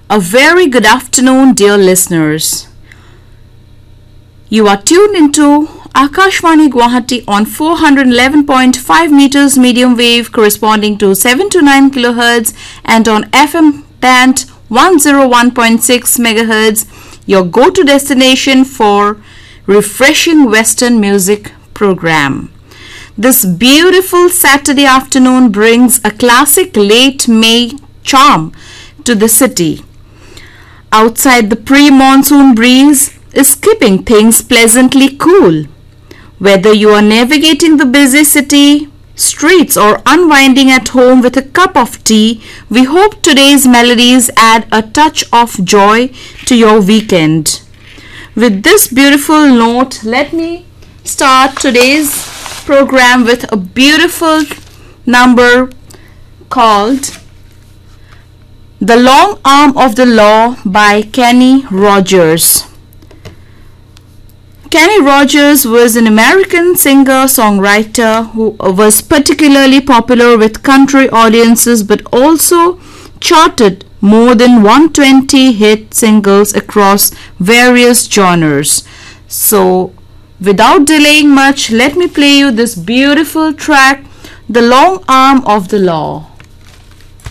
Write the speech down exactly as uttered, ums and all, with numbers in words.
A very good afternoon, dear listeners. You are tuned into Akashvani Guwahati on four hundred eleven point five meters medium wave corresponding to seven to nine kilohertz and on F M band one oh one point six megahertz, your go-to destination for refreshing Western music program. This beautiful Saturday afternoon brings a classic late May charm to the city. Outside, the pre-monsoon breeze is keeping things pleasantly cool. Whether you are navigating the busy city streets or unwinding at home with a cup of tea, we hope today's melodies add a touch of joy to your weekend. With this beautiful note, let me start today's program with a beautiful number called The Long Arm of the Law by Kenny Rogers. Kenny Rogers was an American singer-songwriter who was particularly popular with country audiences but also charted more than one hundred twenty hit singles across various genres. So, without delaying much, let me play you this beautiful track, The Long Arm of the Law.